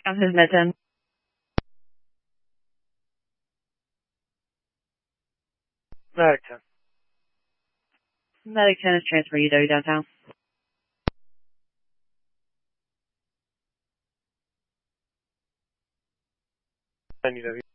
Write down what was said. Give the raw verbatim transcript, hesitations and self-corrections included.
I'm his medicine. Medic ten. Medic ten is transferring you to downtown. N U W.